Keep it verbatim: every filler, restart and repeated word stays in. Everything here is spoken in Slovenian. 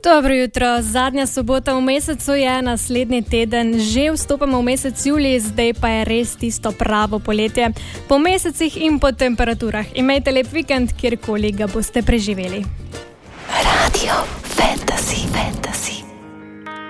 Dobro jutro, zadnja sobota v mesecu je, naslednji teden že vstopamo v mesec julij, zdaj pa je res tisto pravo poletje. Po mesecih in po temperaturah imejte lep vikend, kjerkoli ga boste preživeli. Radio Fantasy, Fantasy.